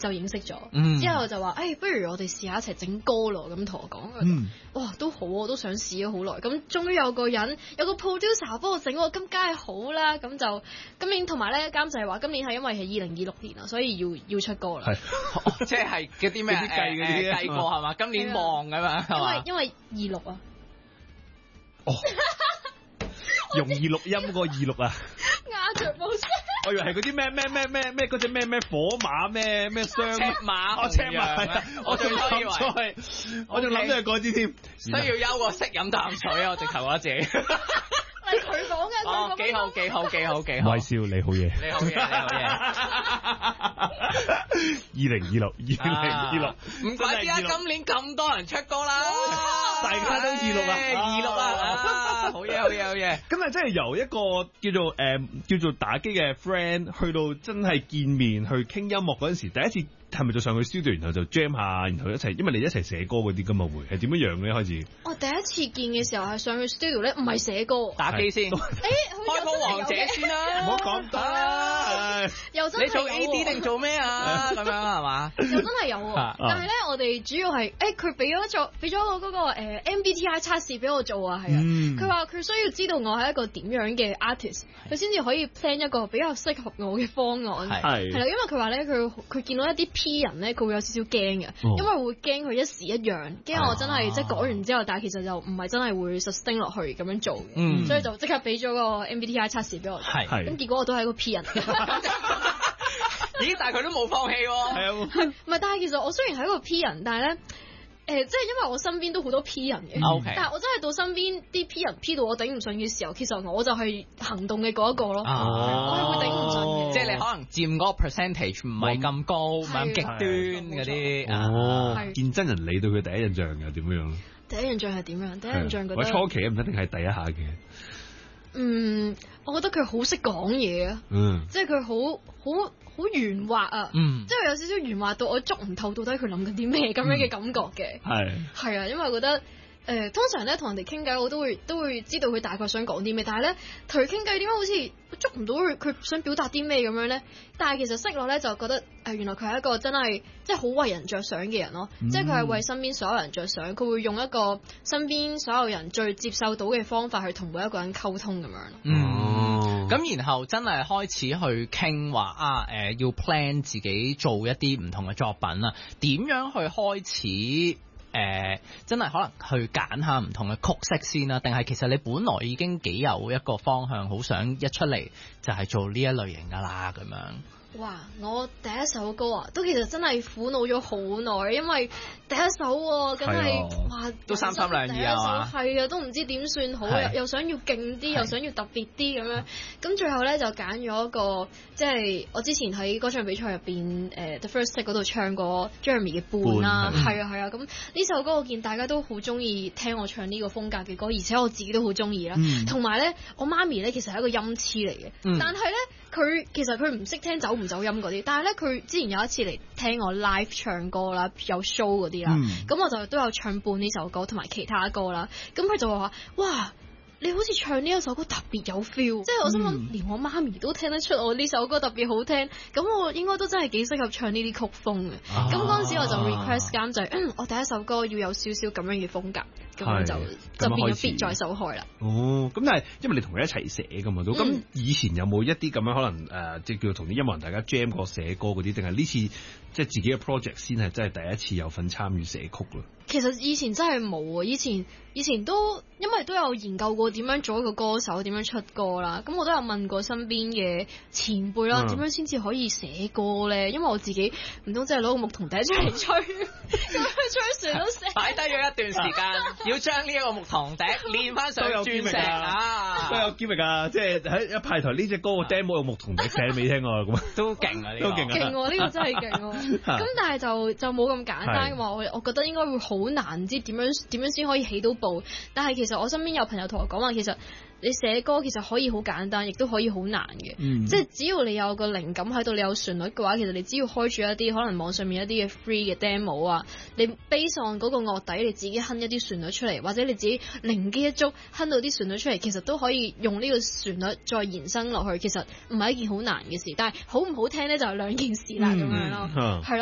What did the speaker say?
就認識咗，之後就話不如我哋試下一齊整歌咯，咁同我講，哇都好，我都想試咗好耐，咁終於有個 producer 幫我整，咁梗係好啦，咁就今年同埋咧監製話今年係因為係2026年啊，所以要出歌啦， 即係嗰啲咩計過係嘛？今年望咁樣， 因為26啊。 容易錄音個26啊， 鴉雀無聲。 我以為係嗰啲咩嗰隻咩火馬咩雙赤馬， 赤馬，我仲諗咗我仲諗咗係嗰啲添， 需要休個息飲淡水，我直頭話自己。 係佢講嘅， 幾好。 威少你好嘢，2026， 唔怪之啦，今年咁多人出歌啦， 大家都26 啊，好嘢。 咁啊，真係由一個叫做打機嘅 friend 去到真係見面去傾音樂嗰陣時，第一次係咪就上去 studio 然後就 jam 下，然後一齊，因為你一齊寫歌嗰啲㗎嘛，會係點樣咧開始？ 我第一次見嘅時候係上去 studio 咧，唔係寫歌， 打機先。開鋪王者先啦， 唔好講多啦。 又真係你做 AD 定做咩啊？咁樣係嘛？ 又真係有喎，但係咧我哋主要係佢俾咗我嗰個MBTI 測試俾我做啊，係啊，佢話佢需要知道我係一個點樣嘅 artist，佢先至可以 plan 一個比較適合我嘅方案。係啦，因為佢話咧佢見到一啲 P 人咧，佢會有少少驚嘅，因為會驚佢一時一樣，驚我真係即係講完之後，但係其實就唔係真係會 sustain 落去咁樣做嘅，所以就即刻俾咗個 MBTI 測試俾我。係，咁結果我都係一個 P 人。 咦？但係佢都冇放棄喎。係啊， 唔係，但係其實我雖然係一個 P 人，但係咧。即係因為我身邊都好多 P 人嘅，但係我真係到身邊啲 P 人 P 到我頂唔順嘅時候，其實我就係行動嘅嗰一個咯，我係會頂唔順嘅。 即係你可能佔嗰個 percentage 唔係咁高，唔係咁極端嗰啲。 見真人你對佢第一印象又點樣？ 第一印象係點樣？第一印象覺得初期唔一定係第一下嘅。 我覺得佢好識講嘢啊，即係佢好圓滑啊，即係有少少圓滑到我捉唔透到底佢諗緊啲咩咁樣嘅感覺嘅，係啊，因為我覺得通常咧同人哋傾偈我都會知道佢大概想講啲咩，但係咧同佢傾偈點解好似捉唔到佢想表達啲咩咁樣咧？但係其實識落咧就覺得原來佢係一個真係即係好為人着想嘅人咯，即係佢係為身邊所有人着想，佢會用一個身邊所有人最接受到嘅方法去同每一個人溝通咁樣。 咁然後真係開始去傾話要 plan 自己做一啲唔同嘅作品啊，點樣去開始？真係可能去揀下唔同嘅曲式先啦，定係其實你本來已經幾有一個方向，好想一出嚟就係做呢一類型噶啦咁樣。 哇！我第一首歌啊，都其實真係苦惱咗好耐，因為第一首梗係哇都三心兩意啊， 係啊，都唔知點算好，又想要勁啲，又想要特別啲咁樣，咁最後咧就揀咗一個，即係我之前喺歌唱比賽入邊The First Take 嗰度唱過 Jeremy 嘅伴啦，係啊，咁呢首歌我見大家都好中意聽我唱呢個風格嘅歌，而且我自己都好中意啦，同埋咧我媽咪咧其實係一個音痴嚟嘅，但係咧佢其實佢唔識聽走唔走音嗰啲，但係咧佢之前有一次嚟聽我 live 唱歌啦，有 show 嗰啲啦，咁我就都有唱伴呢首歌同埋其他歌啦，咁佢就話哇，你好似唱呢一首歌特別有 feel，即係我心諗連我媽咪都聽得出我呢首歌特別好聽，咁我應該都真係幾適合唱呢啲曲風嘅。咁嗰陣時我就 request 監製，我第一首歌要有少少咁樣嘅風格，咁就變咗 beat 在手開啦。 咁但係因為你同佢一齊寫㗎嘛都，咁以前有冇一啲咁樣可能即係叫同啲音樂人大家 jam 過寫歌嗰啲，定係呢次即係自己嘅 project 先係真係第一次有份參與寫曲咯？ 其實以前真係冇啊，以前都因為都有研究過點樣做一個歌手，點樣出歌啦。咁我都有問過身邊嘅前輩啦，點樣先至可以寫歌咧？因為我自己唔通真係攞個牧童笛出嚟吹，咁樣吹船都寫。 擺低咗一段時間，要將呢一個牧童笛練翻上鑽石啊！ 都有機會㗎，即係喺一派台呢隻歌個 demo 用牧童笛寫都未聽過咁， 都勁啊！呢個都勁啊！ 勁喎，呢個真係勁喎。咁但係就冇咁簡單嘅話，我覺得應該會好難，唔知點樣先可以起到步。但係其實我身邊有朋友同我講話，其實你寫歌其實可以好簡單，亦都可以好難嘅。即係只要你有個靈感喺度，你有旋律嘅話，其實你只要開住一啲可能網上面一啲嘅 free 嘅 demo 啊，你 base on 嗰個樂底，你自己哼一啲旋律出嚟，或者你自己靈機一觸哼到啲旋律出嚟，其實都可以用呢個旋律再延伸落去。其實唔係一件好難嘅事，但係好唔好聽咧就係兩件事啦咁樣咯，係咯。